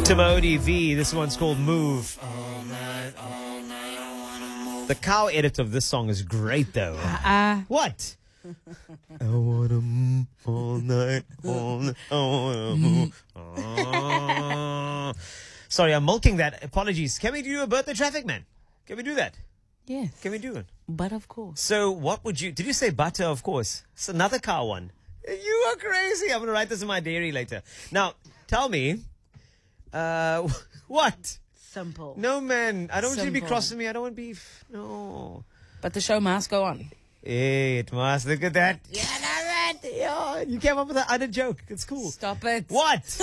Timothy V. This one's called Move. The cow edit of this song is great, though. What? I wanna move all night, all night. I wanna move. Sorry, I'm milking that. Apologies. Can we do a birthday traffic, man? Can we do that? Yes. Can we do it? But of course. So what would you... Did you say butter? Of course. It's another cow one. You are crazy. I'm going to write this in my diary later. Now, tell me... what? Simple. No, man. I don't want you to be Simple. crossing me. I don't want beef. No. But the show must go on. Hey, it must. Look at that. Yeah, that's it. Yeah, you came up with that other joke. It's cool. Stop it. What?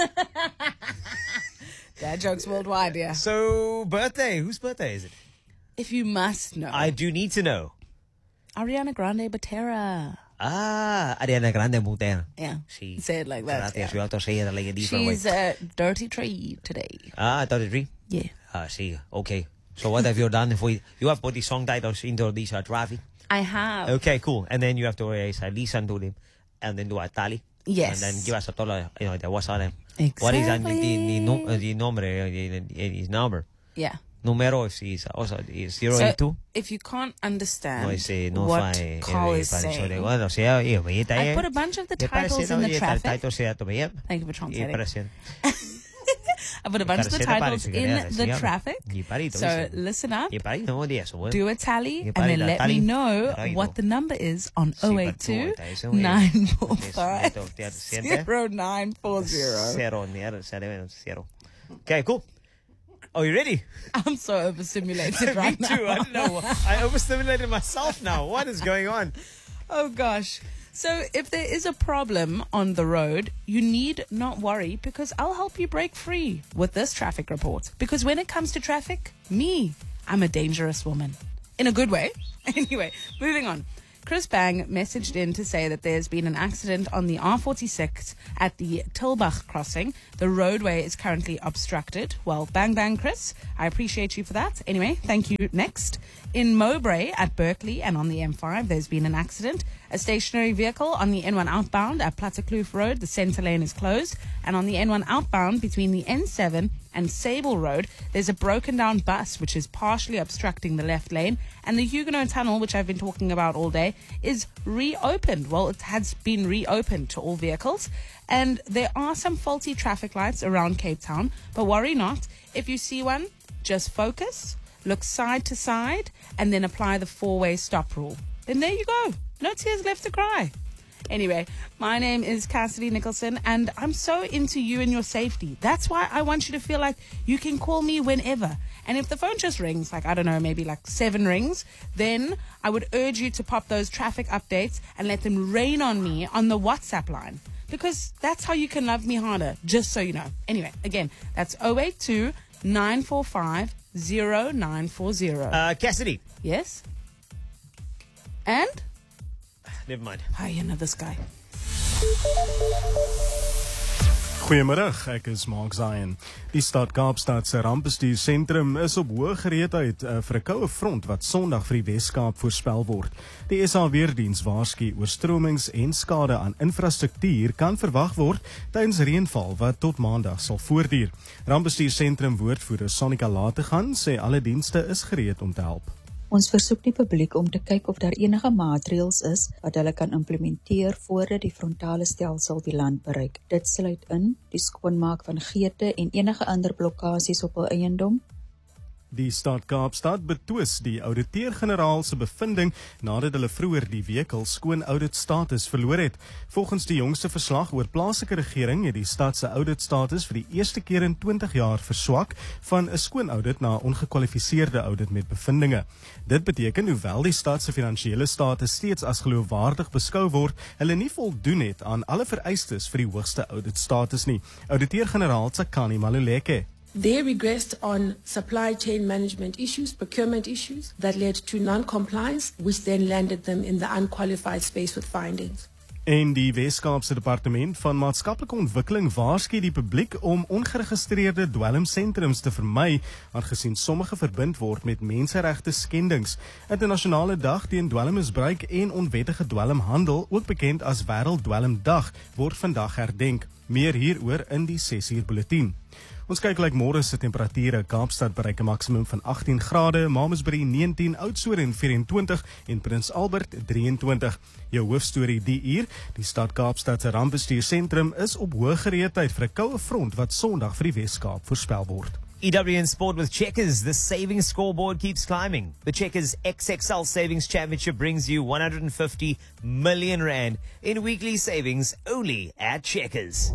Dad jokes worldwide, yeah. So, birthday. Whose birthday is it? If you must know. I do need to know. Ariana Grande Botera. Ariana Grande Botera. Yeah. She Say it like that. She Yeah. have to say it like a different way. She's a dirty tree today. 33? Yeah. See. Okay. So what have you done? You have put the song titles into this traffic. I have. Okay, cool. And then you have to listen to them and then do a tally. Yes. And then give us a total, what's on them. Exactly. What is that? The number. Yeah. Numero is also 082. So, if you can't understand what Carl is saying, I put a bunch of the titles in the traffic. Thank you for translating. I put a bunch of the titles in the traffic. So listen up, do a tally, and then let me know what the number is on 082 945 0940. Okay, cool. Are you ready? I'm so overstimulated right now. Me too. I don't know. I overstimulated myself now. What is going on? Oh, gosh. So if there is a problem on the road, you need not worry because I'll help you break free with this traffic report. Because when it comes to traffic, I'm a dangerous woman. In a good way. Anyway, moving on. Chris Bang messaged in to say that there's been an accident on the R46 at the Tilbach crossing. The roadway is currently obstructed. Well, bang, bang, Chris. I appreciate you for that. Anyway, thank you. Next. In Mowbray at Berkeley and on the M5, there's been an accident. A stationary vehicle on the N1 outbound at Plattekloof Road, the center lane is closed. And on the N1 outbound between the N7 and Sable Road, there's a broken down bus which is partially obstructing the left lane. And the Huguenot Tunnel, which I've been talking about all day, is reopened. Well, it has been reopened to all vehicles. And there are some faulty traffic lights around Cape Town, but worry not. If you see one, just focus, look side to side, and then apply the 4-way stop rule. Then there you go. No tears left to cry. Anyway, my name is Cassidy Nicholson, and I'm so into you and your safety. That's why I want you to feel like you can call me whenever. And if the phone just rings, like, I don't know, maybe like 7 rings, then I would urge you to pop those traffic updates and let them rain on me on the WhatsApp line. Because that's how you can love me harder, just so you know. Anyway, again, that's 082 945 0940. Cassidy. Yes? And? Never mind. Hi, another guy. Goeiemiddag, ek is Mark Zion. Die stad Kaapstad se rampbestuursentrum is op hoë gereedheid vir 'n koue front wat Sondag vir die Wes-Kaap voorspel word. Die SA Weerdiens waarsku oorstromings en skade aan infrastruktuur kan verwag word tydens reënval wat tot Maandag sal voortduur. Rampbestuursentrum woordvoerder Sonika Lategan sê alle dienste is gereed om te help. Ons versoek die publiek om te kyk of daar enige maatreëls is wat hulle kan implementeer voordat die frontale stelsel die land bereik. Dit sluit in die skoonmaak van geete en enige ander blokkades op hul eiendom. Die stad Kaapstad betwis die ouditeur-generaal se bevinding nadat hulle vroeër die week al skoon audit status verloor het. Volgens die jongste verslag oor plaaslike regering het die stad se audit status vir die eerste keer in 20 jaar verswak van 'n skoon audit na 'n ongekwalifiseerde audit met bevindinge. Dit beteken hoewel die stad se finansiële status steeds as geloofwaardig beskou word, hulle nie voldoen het aan alle vereistes vir die hoogste audit status nie. Ouditeur-generaal Tsakani Maluleke. They regressed on supply chain management issues, procurement issues that led to non-compliance, which then landed them in the unqualified space with findings. En die Wes-Kaapse Departement van Maatskaplike Ontwikkeling waarsku die publiek om ongeregistreerde dwelmsentrums te vermy, aangesien sommige verbind word met menseregte skendings. Internasionale Dag teen dwelmmisbruik en onwettige dwelmhandel, ook bekend as Wêrelddwelmdag, word vandag herdenk. Meer hieroor in die 6 uur bulletin. Ons kyk like môre se temperature. Kaapstad bereik 'n maksimum van 18 grade, Mamasbury 19, Oudtshoorn 24 en Prins Albert 23. Jou hoofstorie die uur, die stad Kaapstad se rampbestuursentrum is op hoë gereedheid vir 'n koue front wat Sondag vir die Wes-Kaap voorspel word. EWN Sport with Checkers. The savings scoreboard keeps climbing. The Checkers XXL Savings Championship brings you 150 million rand in weekly savings only at Checkers.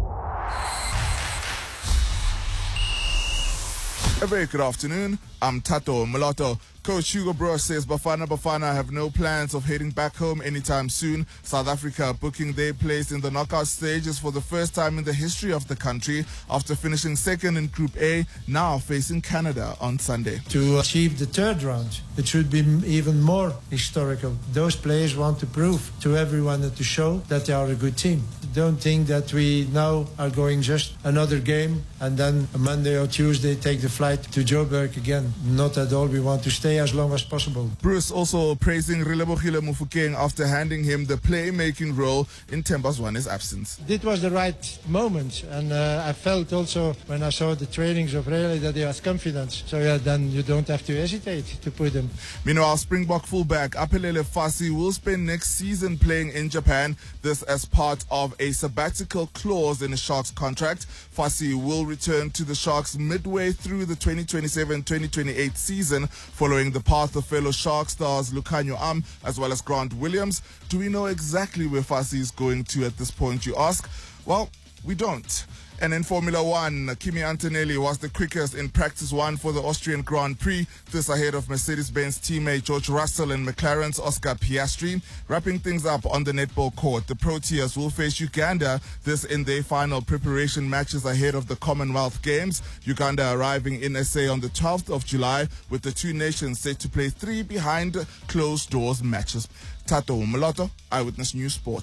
A very good afternoon. I'm Tato Mulatto. Coach Hugo Broos says Bafana have no plans of heading back home anytime soon. South Africa booking their place in the knockout stages for the first time in the history of the country after finishing second in Group A, now facing Canada on Sunday. To achieve the third round, it should be even more historical. Those players want to prove to everyone at the show that they are a good team. Don't think that we now are going just another game and then a Monday or Tuesday take the flight to Joburg again. Not at all. We want to stay as long as possible. Bruce also praising Relebogile Mufokeng after handing him the playmaking role in Themba Zwane's absence. It was the right moment, and I felt also when I saw the trainings of Rele that he has confidence. So yeah, then you don't have to hesitate to put him. Meanwhile, Springbok fullback Aphelele Fassi will spend next season playing in Japan. This as part of a sabbatical clause in the Sharks contract. Fassi will return to the Sharks midway through the 2027-2028 season, following the path of fellow Shark stars Lukhanyo Am as well as Grant Williams. Do we know exactly where Fassi is going to at this point, you ask? Well, we don't. And in Formula One, Kimi Antonelli was the quickest in practice one for the Austrian Grand Prix, this ahead of Mercedes-Benz teammate George Russell and McLaren's Oscar Piastri. Wrapping things up on the netball court, the Proteas will face Uganda, this in their final preparation matches ahead of the Commonwealth Games. Uganda arriving in SA on the 12th of July, with the two nations set to play 3 behind closed doors matches. Tato Mulatto, Eyewitness News Sport.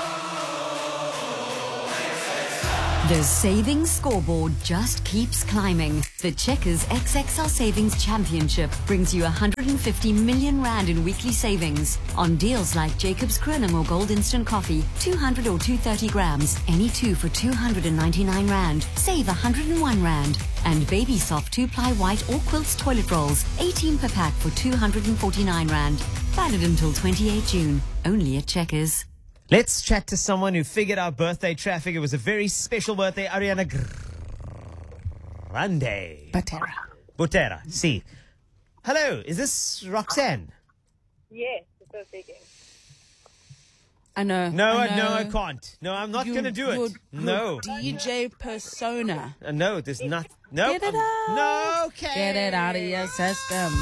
The savings scoreboard just keeps climbing. The Checkers XXL Savings Championship brings you 150 million rand in weekly savings on deals like Jacob's Kronum or Gold Instant Coffee, 200 or 230 grams, any two for 299 rand. Save 101 rand. And Baby Soft 2-ply white or quilts toilet rolls, 18 per pack for 249 rand. Valid until 28 June. Only at Checkers. Let's chat to someone who figured out birthday traffic. It was a very special birthday. Ariana Grande. Butera. See. Hello, is this Roxanne? Yes, it's so speaking. I know. No, I can't. No, I'm not going to do it. No. DJ persona. No, there's not. No. Get it out. No, okay. Get it out of your system.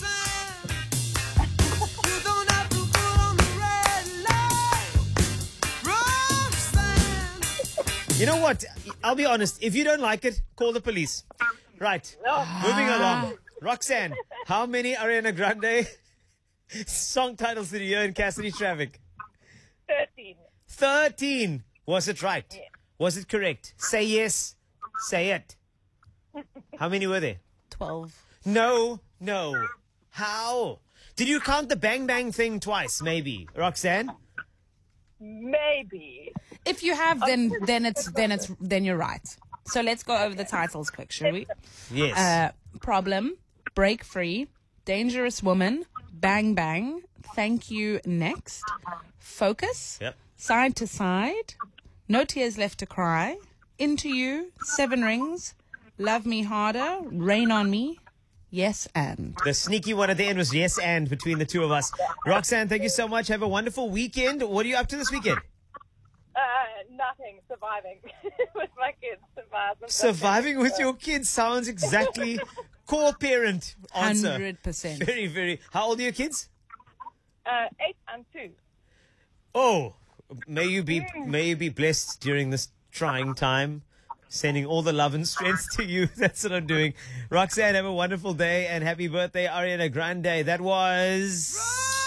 You know what? I'll be honest. If you don't like it, call the police. Right. Moving along. Roxanne, how many Ariana Grande song titles did you hear in Cassidy Traffic? 13. 13. Was it right? Yeah. Was it correct? Say yes. Say it. How many were there? 12. No. How? Did you count the bang bang thing twice, maybe? Roxanne? Maybe. If you have, then you're right. So let's go over the titles quick, shall we? Yes. Problem, Break Free, Dangerous Woman, Bang Bang, Thank You Next, Focus, Yep. Side to Side, No Tears Left to Cry, Into You, 7 Rings, Love Me Harder, Rain on Me, Yes and. The sneaky one at the end was yes and between the two of us. Roxanne, thank you so much. Have a wonderful weekend. What are you up to this weekend? Nothing. Surviving with my kids. Surviving with your kids sounds exactly core parent answer. 100%. Very, very. How old are your kids? 8 and 2. Oh, may you be blessed during this trying time. Sending all the love and strength to you. That's what I'm doing. Roxanne, have a wonderful day and happy birthday, Ariana Grande. That was...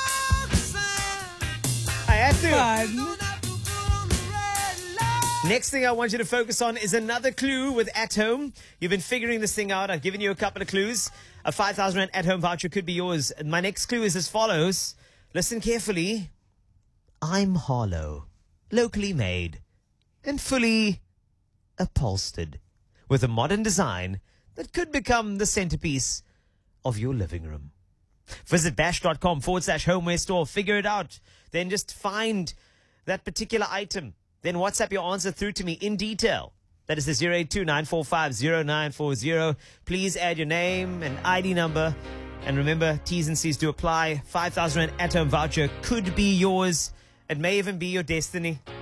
I had to. Fun. Next thing I want you to focus on is another clue with At Home. You've been figuring this thing out. I've given you a couple of clues. A 5,000 Rand At Home voucher could be yours. My next clue is as follows. Listen carefully. I'm hollow, locally made, and fully upholstered. with a modern design that could become the centerpiece of your living room. Visit bash.com/homeware store. Figure it out. Then just find that particular item. Then WhatsApp your answer through to me in detail. That is the 082-945-0940. Please add your name and ID number. And remember, T's and C's do apply. 5,000 Rand at-home voucher could be yours. It may even be your destiny.